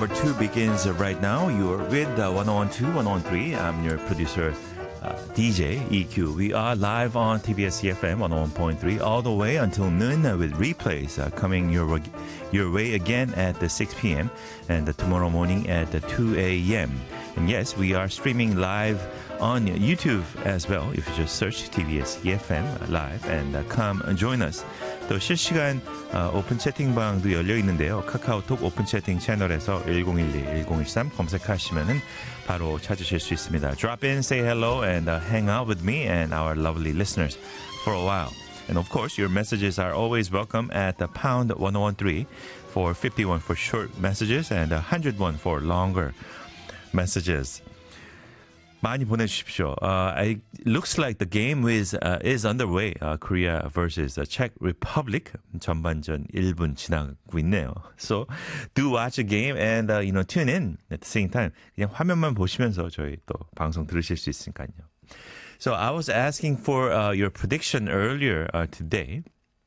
number 2 begins right now. You are with 1012, 1013. I'm your producer, DJ EQ. We are live on TBS EFM 101.3 all the way until noon with replays coming your way again at 6 p.m. and tomorrow morning at 2 a.m. And yes, we are streaming live on YouTube as well. If you just search TBS EFM live and come join us. 또 실시간 오픈 채팅방도 열려 있는데요. 카카오톡 오픈 채팅 채널에서 1012-1013 검색하시면은 바로 찾으실 수 있습니다. Drop in, say hello, and hang out with me and our lovely listeners for a while. And of course, your messages are always welcome at the pound 1013 for 51 for short messages and 101 for longer messages. 많이 보내주십시오. It looks like the game is underway. Korea versus Czech Republic. 전반전 1분 지나고 있네요. So do watch the game and tune in at the same time. 그냥 화면만 보시면서 저희 또 방송 들으실 수 있으니까요. So I was asking for your prediction earlier today.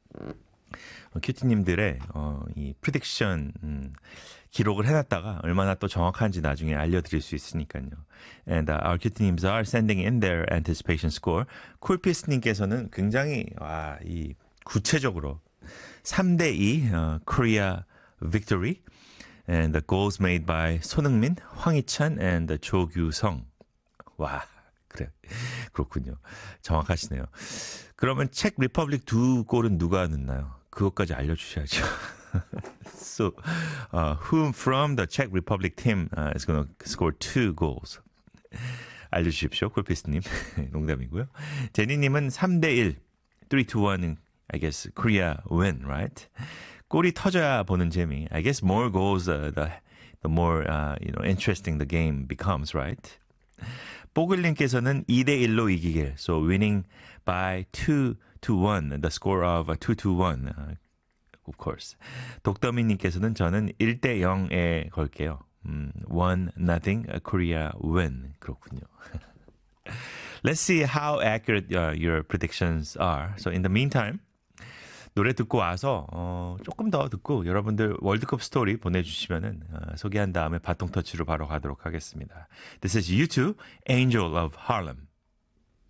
큐티님들의 이 프리딕션 기록을 해놨다가 얼마나 또 정확한지 나중에 알려드릴 수 있으니까요. And our 큐티님s are sending in their anticipation score. 쿨피스님께서는 굉장히 이 구체적으로 3대2 Korea victory and the goals made by 손흥민, 황희찬 and 조규성. 와, 그래 그렇군요. 정확하시네요. 그러면 책 리퍼블릭 2골은 누가 넣나요? 그것까지 알려주셔야죠. So, whom from the Czech Republic team is going to score 2 goals? 알려주십시오, 콜피스님. 농담이고요. 제니님은 3대1, 3-1, I guess Korea win, right? 골이 터져야 보는 재미. I guess more goals, the more interesting the game becomes, right? 뽀글님께서는 2대1로 이기길. So winning by 2-1, the score of 2-1. Of course. 독더미님께서는 저는 1대0에 걸게요. 1-0 Korea win. 그렇군요. Let's see how accurate your predictions are. So in the meantime, 노래 듣고 와서 조금 더 듣고 여러분들 월드컵 스토리 보내주시면은 소개한 다음에 바통 터치로 바로 가도록 하겠습니다. This is U2, Angel of Harlem.